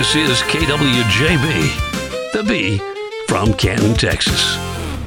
This is KWJB, the B from Canton, Texas.